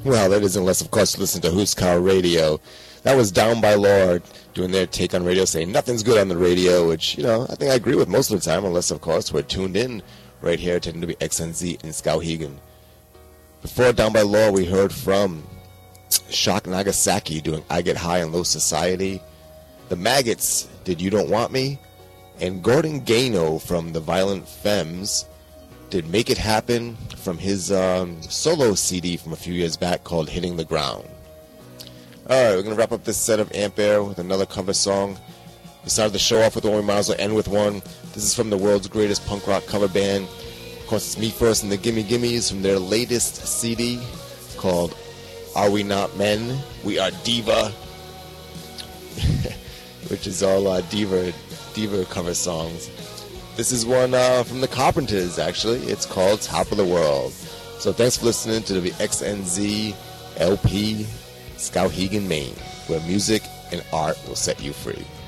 Well, that is unless, of course, you listen to Huskar Radio. That was Down by Law doing their take on radio, saying nothing's good on the radio, which, I think I agree with most of the time, unless, of course, we're tuned in right here to WXNZ in Skowhegan. Before Down by Law, we heard from Shock Nagasaki doing I Get High in Low Society. The Maggots did You Don't Want Me. And Gordon Gano from the Violent Femmes did Make It Happen from his solo CD from a few years back called Hitting the Ground. Alright, we're going to wrap up this set of Amp Air with another cover song. We started the show off with one, we might as well end with one. This is from the world's greatest punk rock cover band. Of course, it's Me First and the Gimme Gimmes from their latest CD called Are We Not Men? We Are Diva. Which is all diva cover songs. This is one from the Carpenters, actually. It's called Top of the World. So thanks for listening to the XNZ LP Skowhegan, Maine, where music and art will set you free.